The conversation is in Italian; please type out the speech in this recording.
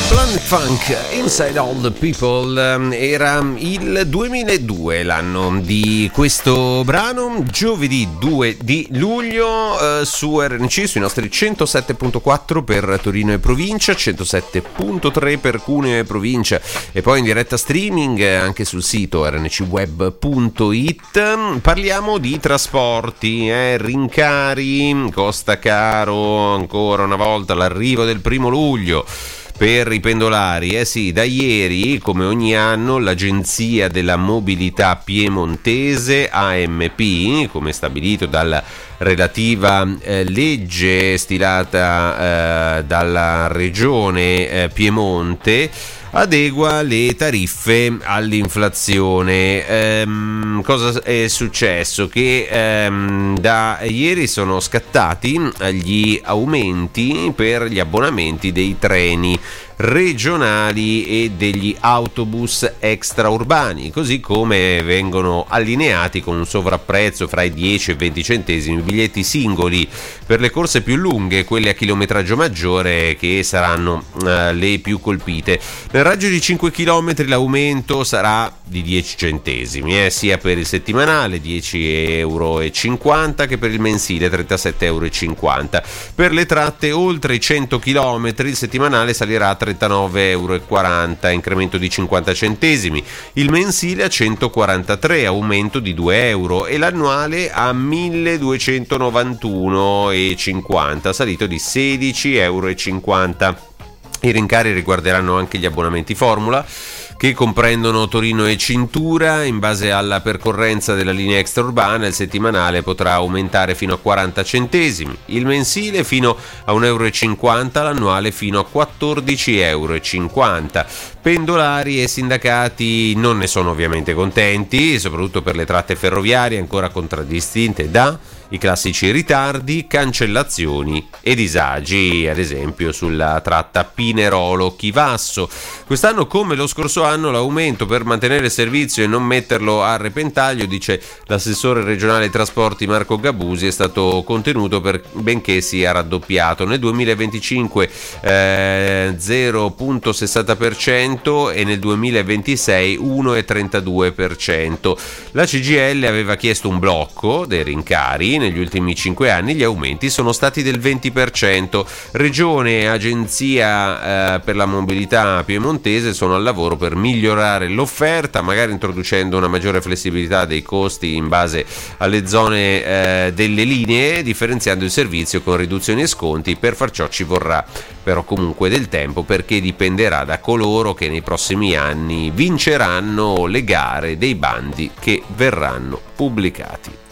Planet Funk, Inside All the People. Era il 2002 l'anno di questo brano, giovedì 2 di luglio su RNC, sui nostri 107.4 per Torino e provincia, 107.3 per Cuneo e provincia, e poi in diretta streaming anche sul sito rncweb.it. Parliamo di trasporti, rincari, costa caro ancora una volta l'arrivo del 1 luglio per i pendolari. Sì, da ieri, come ogni anno, l'Agenzia della Mobilità Piemontese, AMP, come stabilito dalla relativa legge stilata dalla Regione Piemonte, adegua le tariffe all'inflazione. Cosa è successo? Che da ieri sono scattati gli aumenti per gli abbonamenti dei treni regionali e degli autobus extraurbani, così come vengono allineati con un sovrapprezzo fra i 10 e 20 centesimi i biglietti singoli per le corse più lunghe, quelle a chilometraggio maggiore, che saranno le più colpite. Nel raggio di 5 km l'aumento sarà di 10 centesimi, sia per il settimanale 10,50 euro che per il mensile 37,50 euro. Per le tratte oltre i 100 km il settimanale salirà a 39,40 euro, incremento di 50 centesimi, il mensile a 143, aumento di 2 euro, e l'annuale a 1.291,50, salito di 16,50 euro. I rincari riguarderanno anche gli abbonamenti Formula, che comprendono Torino e Cintura. In base alla percorrenza della linea extraurbana, il settimanale potrà aumentare fino a 40 centesimi, il mensile fino a 1,50 euro, l'annuale fino a 14,50 euro. Pendolari e sindacati non ne sono ovviamente contenti, soprattutto per le tratte ferroviarie ancora contraddistinte da i classici ritardi, cancellazioni e disagi, ad esempio sulla tratta Pinerolo-Chivasso. Quest'anno, come lo scorso anno, l'aumento per mantenere il servizio e non metterlo a repentaglio, dice l'assessore regionale ai trasporti Marco Gabusi, è stato contenuto benché sia raddoppiato. Nel 2025 0,60% e nel 2026 1,32%. La CGIL aveva chiesto un blocco dei rincari. Negli ultimi 5 anni gli aumenti sono stati del 20%. Regione e Agenzia per la Mobilità Piemontese sono al lavoro per migliorare l'offerta, magari introducendo una maggiore flessibilità dei costi in base alle zone delle linee, differenziando il servizio con riduzioni e sconti. Per far ciò ci vorrà però comunque del tempo, perché dipenderà da coloro che nei prossimi anni vinceranno le gare dei bandi che verranno pubblicati.